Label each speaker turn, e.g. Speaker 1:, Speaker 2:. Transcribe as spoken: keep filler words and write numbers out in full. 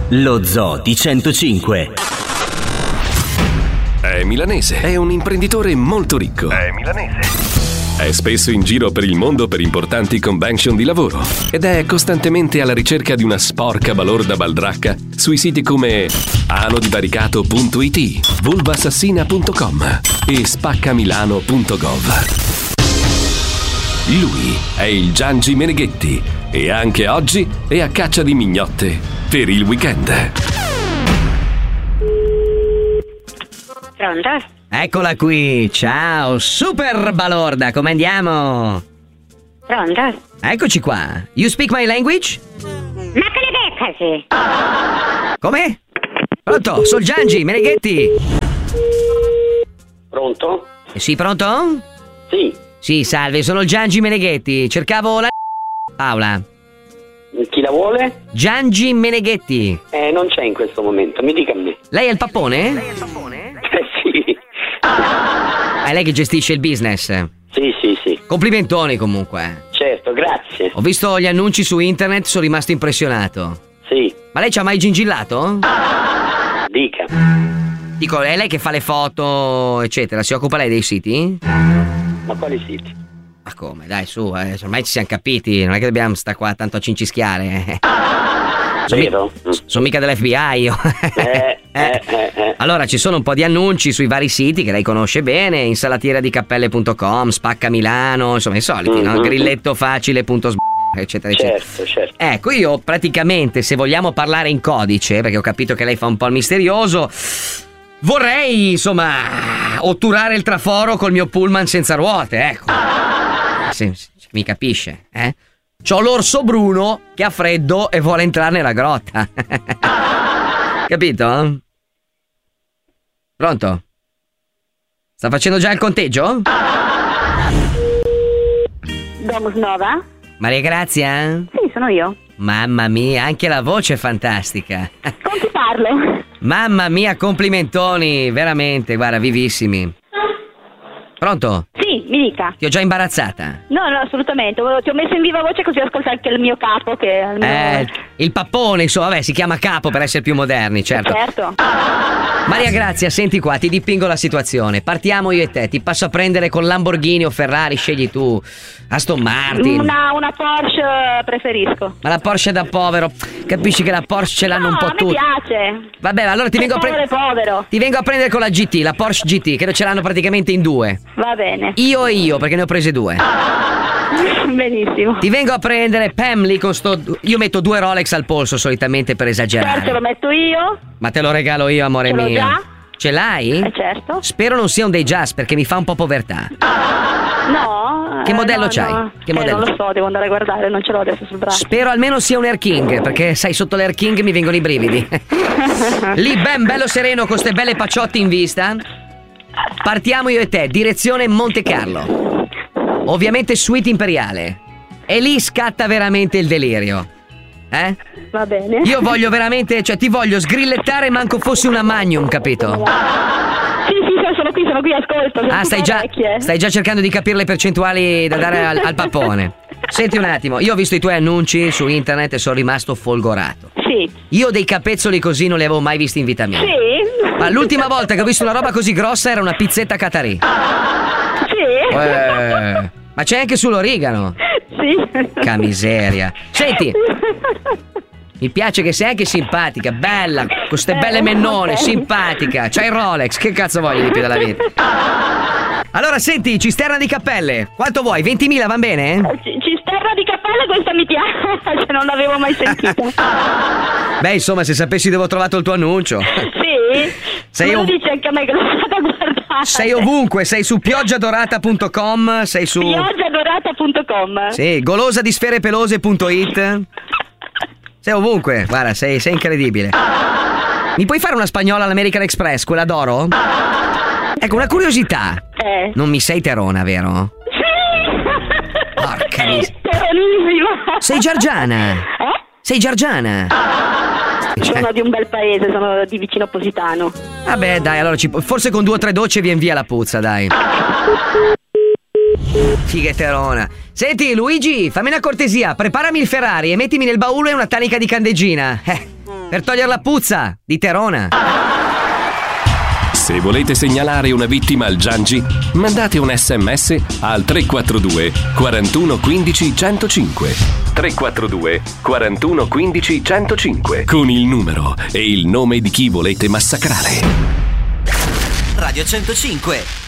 Speaker 1: Lo Zoo di centocinque.
Speaker 2: È milanese, è un imprenditore molto ricco.
Speaker 3: È milanese.
Speaker 2: È spesso in giro per il mondo per importanti convention di lavoro ed è costantemente alla ricerca di una sporca balorda baldracca sui siti come anodivaricato punto it, vulvassassina punto com e spaccamilano punto gov. Lui è il Giangi Meneghetti e anche oggi è a caccia di mignotte per il weekend.
Speaker 4: Pronto?
Speaker 5: Eccola qui, ciao, super balorda, come andiamo?
Speaker 4: Pronto?
Speaker 5: Eccoci qua, you speak my language?
Speaker 4: Ma che le beccasi?
Speaker 5: Come? Pronto, sono Giangi Meneghetti.
Speaker 6: Pronto?
Speaker 5: Eh sì, pronto?
Speaker 6: Sì.
Speaker 5: Sì, salve, sono il Giangi Meneghetti, cercavo la Paola.
Speaker 6: Chi la vuole?
Speaker 5: Giangi Meneghetti.
Speaker 6: Eh, non c'è in questo momento, mi dica a me.
Speaker 5: Lei è il pappone?
Speaker 6: Lei è il pappone? Eh sì.
Speaker 5: È lei che gestisce il business?
Speaker 6: Sì, sì, sì.
Speaker 5: Complimentoni comunque.
Speaker 6: Certo, grazie.
Speaker 5: Ho visto gli annunci su internet, sono rimasto impressionato.
Speaker 6: Sì.
Speaker 5: Ma lei ci ha mai gingillato?
Speaker 6: Dica.
Speaker 5: Dico, è lei che fa le foto, eccetera, si occupa lei dei siti?
Speaker 6: Ma quali siti?
Speaker 5: Ma come, dai, su, eh, ormai ci siamo capiti, non è che dobbiamo stare qua tanto a cincischiare. Eh. Sono
Speaker 6: Vero?
Speaker 5: mi- sono mica dell'F B I io.
Speaker 6: Eh, eh, eh, eh.
Speaker 5: Allora, ci sono un po' di annunci sui vari siti che lei conosce bene, insalatieraDicappelle punto com, Spacca Milano, insomma i soliti, no?
Speaker 6: Mhm.
Speaker 5: Grillettofacile punto sb eccetera eccetera.
Speaker 6: Certo, certo.
Speaker 5: Ecco, io praticamente, se vogliamo parlare in codice, perché ho capito che lei fa un po' il misterioso, vorrei, insomma, otturare il traforo col mio pullman senza ruote, ecco. Se, se mi capisce, eh? C'ho l'orso bruno che ha freddo e vuole entrare nella grotta. Capito? Pronto? Sta facendo già il conteggio?
Speaker 4: Domus Nova?
Speaker 5: Maria Grazia?
Speaker 4: Sì, sono io.
Speaker 5: Mamma mia, anche la voce è fantastica.
Speaker 4: Con chi parlo?
Speaker 5: Mamma mia, complimentoni, veramente, guarda, vivissimi. Pronto?
Speaker 4: Sì, mi dica.
Speaker 5: Ti ho già imbarazzata?
Speaker 4: No, no, assolutamente. Ti ho messo in viva voce così ascolta anche il mio capo che è il mio...
Speaker 5: Eh, il pappone, insomma, vabbè, si chiama capo per essere più moderni, certo.
Speaker 4: Certo.
Speaker 5: Maria Grazia, senti qua, ti dipingo la situazione. Partiamo io e te, ti passo a prendere con Lamborghini o Ferrari, scegli tu. Aston Martin.
Speaker 4: Una, una Porsche preferisco.
Speaker 5: Ma la Porsche è da povero. Capisci che la Porsche ce l'hanno
Speaker 4: no,
Speaker 5: un po'
Speaker 4: a me
Speaker 5: tutti.
Speaker 4: piace.
Speaker 5: Vabbè, allora ti vengo a prendere.
Speaker 4: povero.
Speaker 5: Ti vengo a prendere con la G T, la Porsche G T, che ce l'hanno praticamente in due.
Speaker 4: Va bene.
Speaker 5: Io e io, perché ne ho prese due.
Speaker 4: Benissimo.
Speaker 5: Ti vengo a prendere Pamli con sto. Io metto due Rolex al polso solitamente per esagerare.
Speaker 4: Certo, lo metto io.
Speaker 5: Ma te lo regalo io, amore
Speaker 4: Ce l'ho
Speaker 5: mio.
Speaker 4: già.
Speaker 5: Ce l'hai?
Speaker 4: Eh, certo.
Speaker 5: Spero non sia un dei jazz perché mi fa un po' povertà.
Speaker 4: No.
Speaker 5: Che
Speaker 4: eh,
Speaker 5: modello
Speaker 4: no,
Speaker 5: c'hai?
Speaker 4: no.
Speaker 5: Che
Speaker 4: eh,
Speaker 5: modello
Speaker 4: non lo
Speaker 5: c'hai?
Speaker 4: so, devo andare a guardare, non ce l'ho adesso sul braccio.
Speaker 5: Spero almeno sia un Air King, perché sai, sotto l'Air King mi vengono i brividi. Lì ben bello sereno con ste belle paciotte in vista. Partiamo io e te, direzione Monte Carlo. Ovviamente suite imperiale. E lì scatta veramente il delirio. Eh?
Speaker 4: Va bene.
Speaker 5: Io voglio veramente, cioè ti voglio sgrillettare manco fossi una Magnum, capito?
Speaker 4: Sì, sì, sono qui, sono qui, ascolto. sono
Speaker 5: Ah, stai
Speaker 4: tutte
Speaker 5: già,
Speaker 4: orecchie.
Speaker 5: stai già cercando di capire le percentuali da dare al, al pappone. Senti un attimo, io ho visto i tuoi annunci su internet e sono rimasto folgorato.
Speaker 4: Sì.
Speaker 5: Io dei capezzoli così non li avevo mai visti in vita mia.
Speaker 4: Sì.
Speaker 5: Ma l'ultima volta che ho visto una roba così grossa era una pizzetta Catarì.
Speaker 4: Sì.
Speaker 5: Eh, ma c'è anche sull'origano.
Speaker 4: Sì.
Speaker 5: Che miseria. Senti, mi piace che sei anche simpatica, bella, con queste belle mennone,
Speaker 4: ok.
Speaker 5: simpatica. C'hai il Rolex, che cazzo voglio di più dalla vita? Allora, senti, cisterna di cappelle. Quanto vuoi? ventimila, va bene?
Speaker 4: C- Cisterna di cappelle, questa mi piace, non l'avevo mai sentita.
Speaker 5: Beh, insomma, se sapessi dove ho trovato il tuo annuncio.
Speaker 4: Sì?
Speaker 5: Sei
Speaker 4: Me lo
Speaker 5: ov-
Speaker 4: dice anche a me che l'ho stata a guardare.
Speaker 5: Sei ovunque, sei su pioggiadorata punto com, sei su...
Speaker 4: pioggiadorata punto com.
Speaker 5: Sì, golosa di sfere pelose punto it. Sei ovunque, guarda, sei, sei incredibile. Mi puoi fare una spagnola all'American Express, quella d'oro? Ecco, una curiosità.
Speaker 4: Eh.
Speaker 5: Non mi sei terona, vero?
Speaker 4: Sì!
Speaker 5: Porca mis-
Speaker 4: Teronissima!
Speaker 5: Sei giargiana?
Speaker 4: Eh?
Speaker 5: Sei giargiana?
Speaker 4: Sono di un bel paese, sono di vicino Positano.
Speaker 5: Vabbè, dai, allora ci... forse con due o tre docce vien via la puzza, dai. Fighetterona. Senti, Luigi, fammi una cortesia, preparami il Ferrari e mettimi nel baule una tanica di candeggina. Eh. Per togliere la puzza di Terona.
Speaker 2: Se volete segnalare una vittima al Giangi, mandate un sms al tre quattro due quarantuno quindici centocinque. tre quattro due quarantuno quindici centocinque con il numero e il nome di chi volete massacrare.
Speaker 1: Radio centocinque.